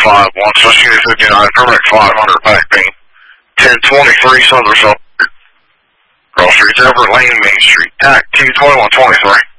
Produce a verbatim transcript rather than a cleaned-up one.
five one, so Unit fifty-nine, permanent five hundred, back beam. ten twenty-three, Southern South. Cross Street, Everett Lane, Main Street. T A C two twenty-one twenty-three.